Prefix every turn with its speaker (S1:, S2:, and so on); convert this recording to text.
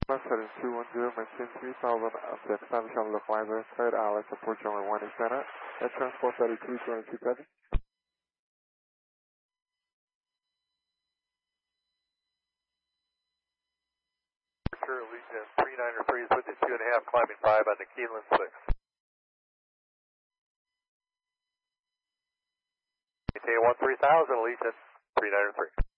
S1: 7210, maintain 3000 up to extension localizer, third Alex, approach only 1 is center, at transport 32, 22,
S2: Sure, Allegiant 393 is with you, 2.5, climbing 5 on the Keeneland 6. Maintain 13,000, Allegiant 393.